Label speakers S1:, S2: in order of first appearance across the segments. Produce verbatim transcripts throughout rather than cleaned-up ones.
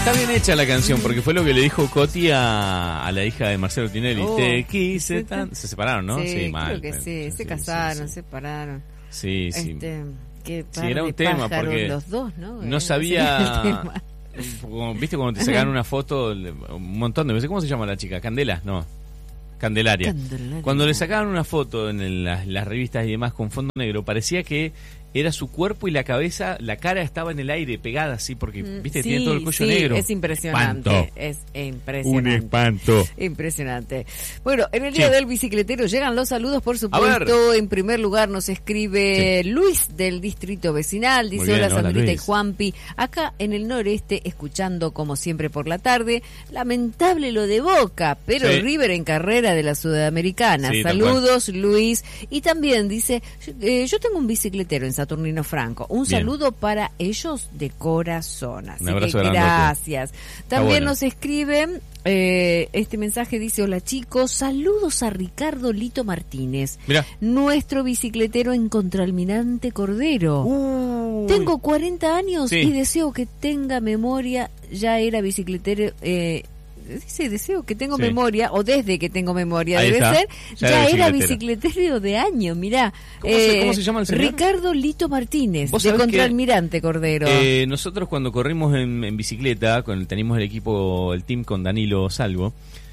S1: Está bien hecha la canción, porque fue lo que le dijo Coti a, a la hija de Marcelo Tinelli.
S2: Oh,
S1: Te quise tan... Se separaron, ¿no?
S2: Sí,
S1: sí mal.
S2: creo que sí,
S1: sí
S2: se
S1: sí,
S2: casaron,
S1: sí, sí.
S2: se separaron.
S1: Sí, sí.
S2: Este, qué
S1: Sí,
S2: par
S1: era un
S2: de
S1: tema,
S2: pájaros
S1: porque
S2: los dos, ¿no?
S1: no
S2: Eh,
S1: sabía...
S2: sería el tema.
S1: Como, ¿viste cuando te sacaban una foto? Un montón de veces. ¿Cómo se llama la chica? ¿Candela? No. Candelaria.
S2: Candelaria.
S1: Cuando le sacaban una foto en el- las, las revistas y demás con fondo negro, parecía que era su cuerpo y la cabeza, la cara estaba en el aire, pegada así, porque,
S2: Mm,
S1: viste,
S2: sí,
S1: tiene todo el cuello
S2: sí,
S1: negro.
S2: es impresionante.
S1: Espanto.
S2: Es
S1: Un
S2: impresionante.
S1: espanto.
S2: Impresionante. Bueno, en el Día
S1: Sí.
S2: del Bicicletero llegan los saludos, por
S1: ver.
S2: supuesto. En primer lugar nos escribe Luis del Distrito Vecinal. Dice,
S1: Muy bien,
S2: hola
S1: hola,
S2: Sandrita y
S1: Luis.
S2: Juanpi. Acá en el noreste, escuchando como siempre por la tarde. Lamentable lo de Boca, pero
S1: Sí.
S2: River en carrera de la Sudamericana.
S1: Sí, tal
S2: Saludos, Luis. Y también dice, yo, eh, yo tengo un bicicletero en Saturnino Franco. Un
S1: Bien.
S2: saludo para ellos de corazón. Así
S1: Un abrazo
S2: que
S1: grandote.
S2: gracias. También
S1: bueno.
S2: nos escriben, eh, este mensaje dice, hola chicos, saludos a Ricardo Lito Martínez,
S1: Mirá.
S2: nuestro bicicletero en Contralmirante Cordero.
S1: Uy.
S2: Tengo cuarenta años
S1: Sí.
S2: y deseo que tenga memoria, ya era bicicletero, eh, dice deseo que tengo
S1: Sí.
S2: memoria, o desde que tengo memoria,
S1: Ahí
S2: debe
S1: está.
S2: ser,
S1: Ya
S2: ya,
S1: era
S2: era
S1: bicicletero.
S2: bicicletero de año, mirá.
S1: ¿Cómo se- cómo se llama el señor?
S2: Ricardo Lito Martínez,
S1: ¿Vos
S2: de
S1: sabés que,
S2: Contralmirante Cordero.
S1: Eh, nosotros cuando corrimos en, en bicicleta, con, teníamos el equipo, el team con Danilo Salvo,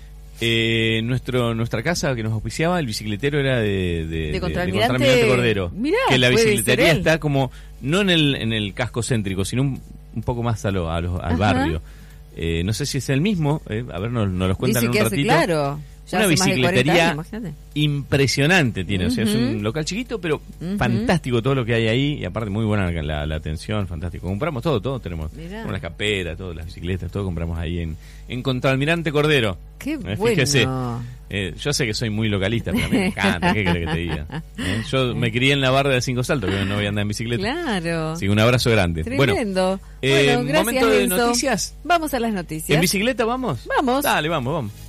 S1: eh, nuestro nuestra casa que nos auspiciaba, el bicicletero era de, de, de-
S2: Contralmirante-
S1: de Contralmirante Cordero.
S2: Mirá,
S1: que la
S2: puede
S1: bicicletería
S2: ser él.
S1: está como, no en el, en el casco céntrico, sino un, un poco más a lo, a lo- al
S2: Ajá.
S1: barrio. Eh, no sé si es el mismo, eh, a ver, nos, nos los cuentan
S2: Dice
S1: en un
S2: que hace,
S1: ratito.
S2: claro, ya
S1: Una
S2: hace más de cuarenta
S1: bicicletería
S2: años, imagínate.
S1: impresionante tiene, o sea, es
S2: Ujú.
S1: un local chiquito, pero
S2: Ujú.
S1: fantástico todo lo que hay ahí, y aparte muy buena la, la, la atención, fantástico. Compramos todo, todo tenemos,
S2: Mirá.
S1: tenemos las caperas, todas las bicicletas, todo compramos ahí en, en Contralmirante Cordero.
S2: Qué
S1: Eh,
S2: bueno.
S1: fíjese. Eh, yo sé que soy muy localista, pero a mí me encanta, ¿qué querés que te diga? Eh, Yo me crié en la barra de Cinco Saltos, que no voy a andar en bicicleta.
S2: Claro.
S1: Así que un abrazo grande.
S2: Tremendo.
S1: Bueno, eh,
S2: Bueno, gracias,
S1: momento de
S2: Enzo.
S1: noticias.
S2: Vamos a las noticias.
S1: ¿En bicicleta vamos?
S2: Vamos.
S1: Dale, vamos, vamos.